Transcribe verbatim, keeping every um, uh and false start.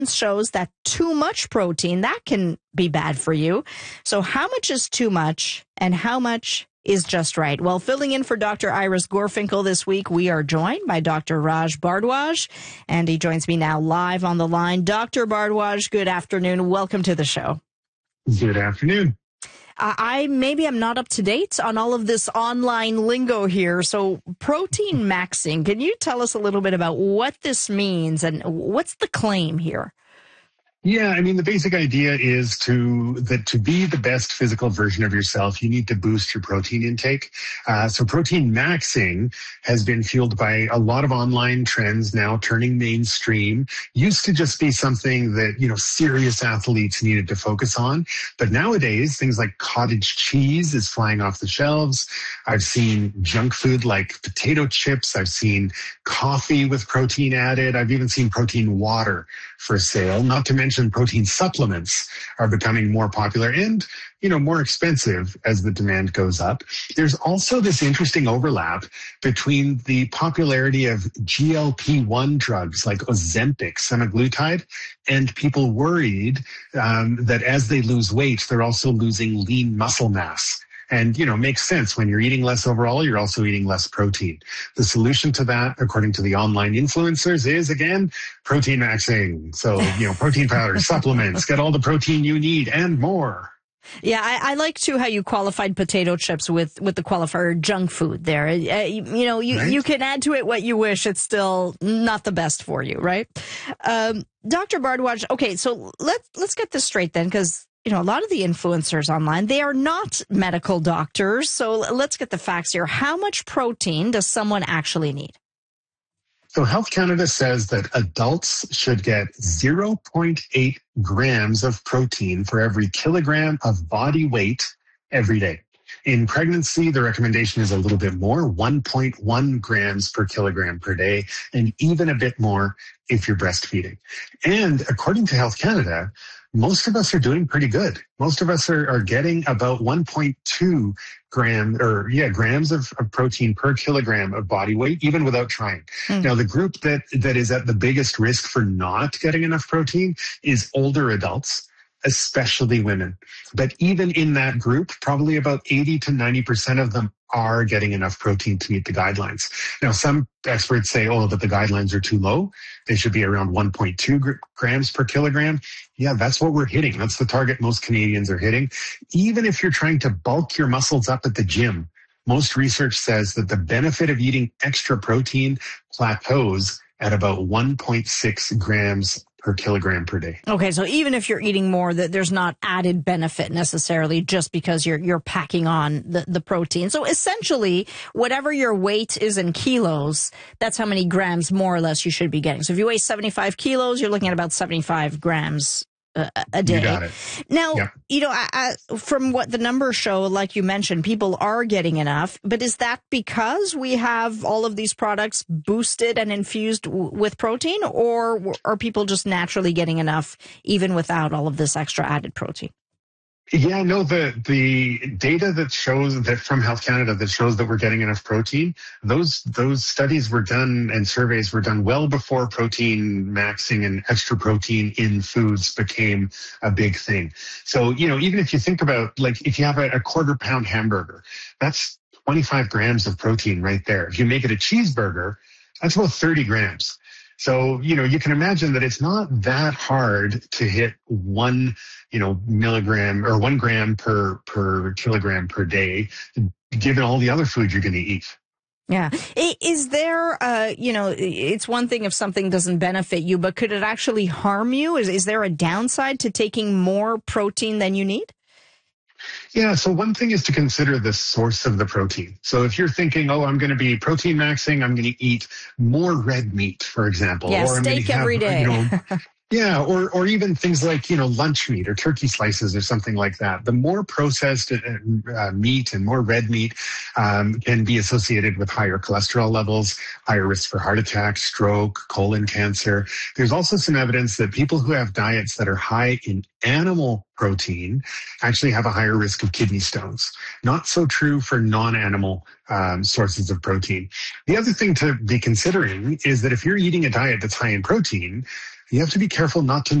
shows that too much protein, that can be bad for you. So how much is too much and how much is just right? Well, filling in for Doctor Iris Gorfinkel this week, we are joined by Doctor Raj Bhardwaj, and he joins me now live on the line. Doctor Bhardwaj, good afternoon. Welcome to the show. Good afternoon. Uh, I maybe I'm not up to date on all of this online lingo here. So protein maxing, can you tell us a little bit about what this means and what's the claim here? Yeah, I mean, the basic idea is to that to be the best physical version of yourself, you need to boost your protein intake. Uh, so protein maxing has been fueled by a lot of online trends now turning mainstream. Used to just be something that, you know, serious athletes needed to focus on. But nowadays, things like cottage cheese is flying off the shelves. I've seen junk food like potato chips. I've seen coffee with protein added. I've even seen protein water for sale, not to mention protein supplements are becoming more popular and, you know, more expensive as the demand goes up. There's also this interesting overlap between the popularity of G L P one drugs like Ozempic, semaglutide, and people worried um, that as they lose weight, they're also losing lean muscle mass. And, you know, makes sense. When you're eating less overall, you're also eating less protein. The solution to that, according to the online influencers, is, again, protein maxing. So, you know, protein powders, supplements, get all the protein you need and more. Yeah, I, I like, too, how you qualified potato chips with, with the qualifier junk food there. Uh, you, you know, you, right? You can add to it what you wish. It's still not the best for you, right? Um, Doctor Bhardwaj, okay, so let's, let's get this straight then, because you know, a lot of the influencers online, they are not medical doctors. So let's get the facts here. How much protein does someone actually need? So Health Canada says that adults should get zero point eight grams of protein for every kilogram of body weight every day. In pregnancy, the recommendation is a little bit more, one point one grams per kilogram per day, and even a bit more if you're breastfeeding. And according to Health Canada, most of us are doing pretty good. Most of us are, are getting about one point two gram or yeah, grams of, of protein per kilogram of body weight, even without trying. Mm. Now, the group that, that is at the biggest risk for not getting enough protein is older adults, especially women. But even in that group, probably about eighty to ninety percent of them are getting enough protein to meet the guidelines. Now, some experts say, oh, that the guidelines are too low. They should be around one point two gr- grams per kilogram. Yeah, that's what we're hitting. That's the target most Canadians are hitting. Even if you're trying to bulk your muscles up at the gym, most research says that the benefit of eating extra protein plateaus at about one point six grams per kilogram per day. Okay, so even if you're eating more, that there's not added benefit necessarily just because you're you're packing on the, the protein. So essentially, whatever your weight is in kilos, that's how many grams more or less you should be getting. So if you weigh seventy-five kilos, you're looking at about seventy-five grams a, a day. You got it. Now, yeah. you know, I, I, from what the numbers show, like you mentioned, people are getting enough. But is that because we have all of these products boosted and infused w- with protein, or are people just naturally getting enough even without all of this extra added protein? Yeah, no, the the data that shows that from Health Canada that shows that we're getting enough protein, those those studies were done and surveys were done well before protein maxing and extra protein in foods became a big thing. So, you know, even if you think about, like, if you have a, a quarter pound hamburger, that's twenty-five grams of protein right there. If you make it a cheeseburger, that's about thirty grams. So, you know, you can imagine that it's not that hard to hit one, you know, milligram or one gram per, per kilogram per day, given all the other food you're going to eat. Yeah. Is there, uh, you know, it's one thing if something doesn't benefit you, but could it actually harm you? Is, is there a downside to taking more protein than you need? Yeah, so one thing is to consider the source of the protein. So if you're thinking, oh, I'm going to be protein maxing, I'm going to eat more red meat, for example. Yeah, or I'm steak have, every day. You know, yeah, or or even things like, you know, lunch meat or turkey slices or something like that. The more processed uh, meat and more red meat um, can be associated with higher cholesterol levels, higher risk for heart attack, stroke, colon cancer. There's also some evidence that people who have diets that are high in animal protein actually have a higher risk of kidney stones. Not so true for non-animal um, sources of protein. The other thing to be considering is that if you're eating a diet that's high in protein, You have to be careful not to